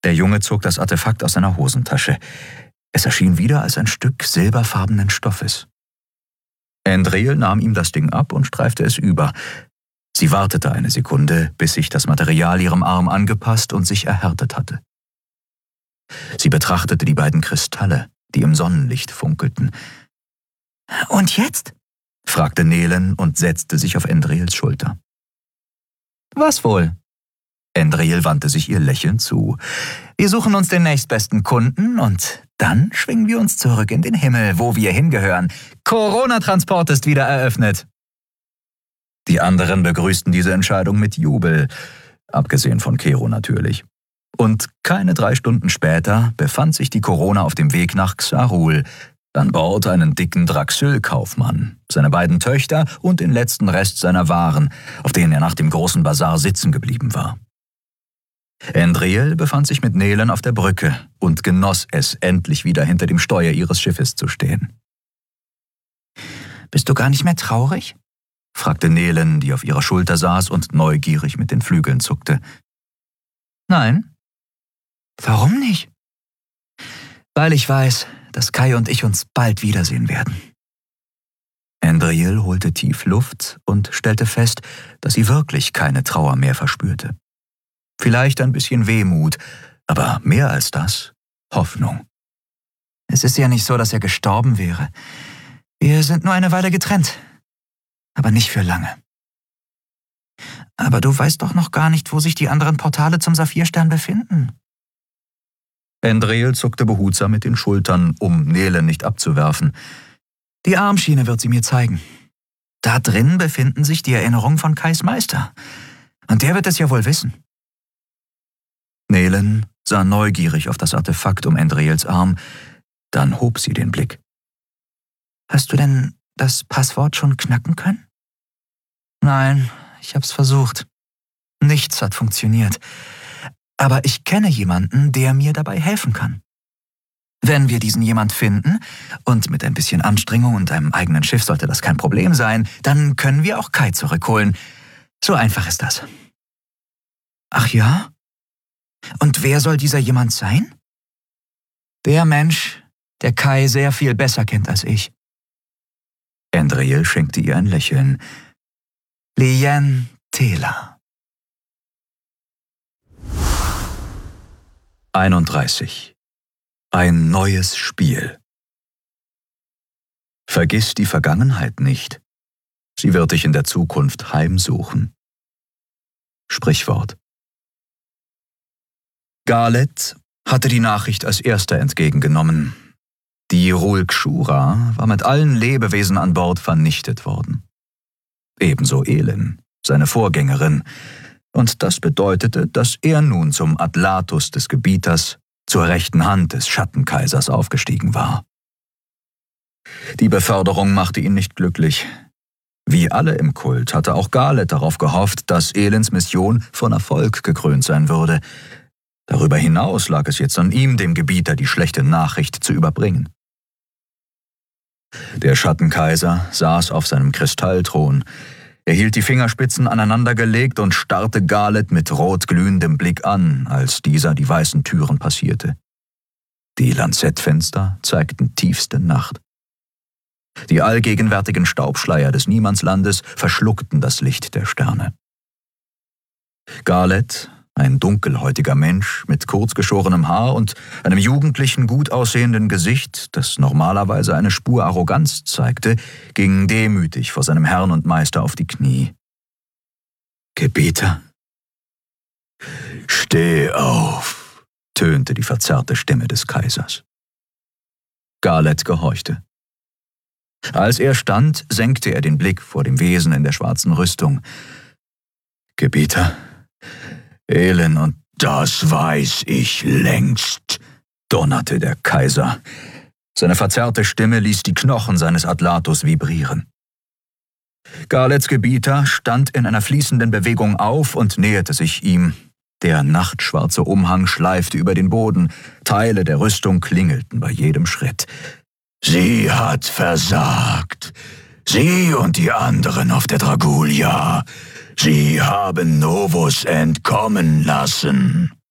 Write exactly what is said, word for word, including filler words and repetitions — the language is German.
Der Junge zog das Artefakt aus seiner Hosentasche. Es erschien wieder als ein Stück silberfarbenen Stoffes. Andriel nahm ihm das Ding ab und streifte es über. Sie wartete eine Sekunde, bis sich das Material ihrem Arm angepasst und sich erhärtet hatte. Sie betrachtete die beiden Kristalle, die im Sonnenlicht funkelten. »Und jetzt?« fragte Nelen und setzte sich auf Andriels Schulter. »Was wohl?« Andriel wandte sich ihr lächelnd zu. »Wir suchen uns den nächstbesten Kunden und dann schwingen wir uns zurück in den Himmel, wo wir hingehören. Corona-Transport ist wieder eröffnet.« Die anderen begrüßten diese Entscheidung mit Jubel, abgesehen von Kero natürlich. Und keine drei Stunden später befand sich die Corona auf dem Weg nach Xarul, an Bord einen dicken Draxyl-Kaufmann, seine beiden Töchter und den letzten Rest seiner Waren, auf denen er nach dem großen Basar sitzen geblieben war. Andriel befand sich mit Nelen auf der Brücke und genoss es, endlich wieder hinter dem Steuer ihres Schiffes zu stehen. »Bist du gar nicht mehr traurig?« fragte Nelen, die auf ihrer Schulter saß und neugierig mit den Flügeln zuckte. »Nein.« »Warum nicht?« »Weil ich weiß, dass Kai und ich uns bald wiedersehen werden.« Andriel holte tief Luft und stellte fest, dass sie wirklich keine Trauer mehr verspürte. Vielleicht ein bisschen Wehmut, aber mehr als das, Hoffnung. Es ist ja nicht so, dass er gestorben wäre. Wir sind nur eine Weile getrennt, aber nicht für lange. Aber du weißt doch noch gar nicht, wo sich die anderen Portale zum Saphirstern befinden. Andriel zuckte behutsam mit den Schultern, um Nelen nicht abzuwerfen. Die Armschiene wird sie mir zeigen. Da drin befinden sich die Erinnerungen von Kais Meister. Und der wird es ja wohl wissen. Nelen sah neugierig auf das Artefakt um Andriels Arm, dann hob sie den Blick. »Hast du denn das Passwort schon knacken können?« »Nein, ich hab's versucht. Nichts hat funktioniert. Aber ich kenne jemanden, der mir dabei helfen kann. Wenn wir diesen jemand finden, und mit ein bisschen Anstrengung und einem eigenen Schiff sollte das kein Problem sein, dann können wir auch Kai zurückholen. So einfach ist das.« »Ach ja? Und wer soll dieser jemand sein?« »Der Mensch, der Kai sehr viel besser kennt als ich.« Andriel schenkte ihr ein Lächeln. »Lien Tela.« einunddreißig. Ein neues Spiel. Vergiss die Vergangenheit nicht. Sie wird dich in der Zukunft heimsuchen. Sprichwort. Galet hatte die Nachricht als erster entgegengenommen. Die Rulkshura war mit allen Lebewesen an Bord vernichtet worden. Ebenso Elin, seine Vorgängerin, und das bedeutete, dass er nun zum Atlatus des Gebieters, zur rechten Hand des Schattenkaisers aufgestiegen war. Die Beförderung machte ihn nicht glücklich. Wie alle im Kult hatte auch Galet darauf gehofft, dass Elins Mission von Erfolg gekrönt sein würde. Darüber hinaus lag es jetzt an ihm, dem Gebieter die schlechte Nachricht zu überbringen. Der Schattenkaiser saß auf seinem Kristallthron. Er hielt die Fingerspitzen aneinandergelegt und starrte Galet mit rotglühendem Blick an, als dieser die weißen Türen passierte. Die Lanzettfenster zeigten tiefste Nacht. Die allgegenwärtigen Staubschleier des Niemandslandes verschluckten das Licht der Sterne. Galet, ein dunkelhäutiger Mensch mit kurzgeschorenem Haar und einem jugendlichen, gut aussehenden Gesicht, das normalerweise eine Spur Arroganz zeigte, ging demütig vor seinem Herrn und Meister auf die Knie. »Gebieter?« »Steh auf«, tönte die verzerrte Stimme des Kaisers. Galet gehorchte. Als er stand, senkte er den Blick vor dem Wesen in der schwarzen Rüstung. »Gebieter, Elin und das weiß ich längst«, donnerte der Kaiser. Seine verzerrte Stimme ließ die Knochen seines Atlatus vibrieren. Galets Gebieter stand in einer fließenden Bewegung auf und näherte sich ihm. Der nachtschwarze Umhang schleifte über den Boden, Teile der Rüstung klingelten bei jedem Schritt. »Sie hat versagt. Sie und die anderen auf der Dragulia. Sie haben Novus entkommen lassen.«